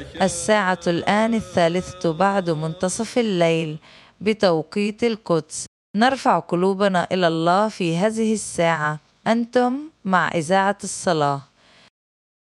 الساعة الآن 3 بعد منتصف الليل بتوقيت القدس. نرفع قلوبنا إلى الله في هذه الساعة. أنتم مع إذاعة الصلاة.